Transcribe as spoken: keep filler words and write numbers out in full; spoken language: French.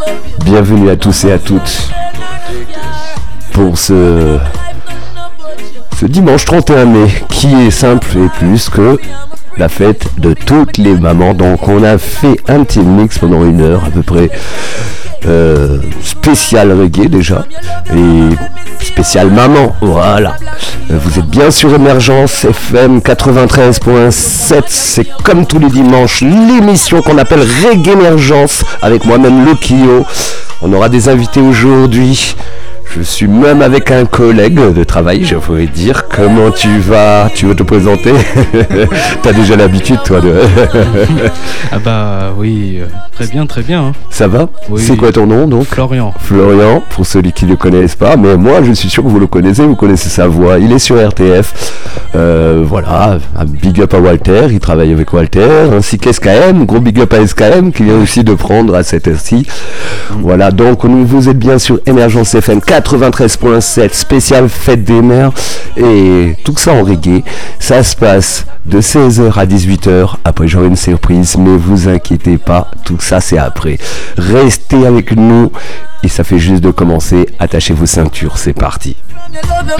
Bienvenue à tous et à toutes pour ce, ce dimanche trente et un mai qui est simple et plus que la fête de toutes les mamans. Donc on a fait un petit mix pendant une heure à peu près, euh, spécial reggae déjà et spécial maman, voilà. Vous êtes bien sur Émergence F M quatre-vingt-treize point sept, c'est comme tous les dimanches l'émission qu'on appelle Reggae Émergence avec moi-même Lokio. On aura des invités aujourd'hui. Je suis même avec un collègue de travail, je pourrais dire. Comment tu vas? Tu veux te présenter? T'as déjà l'habitude, toi, de... Ah bah oui, euh, très bien, très bien. Hein. Ça va? Oui. C'est quoi ton nom, donc? Florian. Florian, pour ceux qui ne le connaissent pas, mais moi, je suis sûr que vous le connaissez, vous connaissez sa voix. Il est sur R T F. Euh, voilà, un big up à Walter, il travaille avec Walter, ainsi qu'S K M, gros big up à S K M, qui vient aussi de prendre à cette heure-ci. Voilà, donc vous êtes bien sur Émergence F M quatre-vingt-treize point sept, spécial fête des mères, et tout ça en reggae. Ça se passe de seize heures à dix-huit heures. Après j'aurai une surprise, mais vous inquiétez pas, tout ça c'est après. Restez avec nous, et ça fait juste de commencer. Attachez vos ceintures, c'est parti.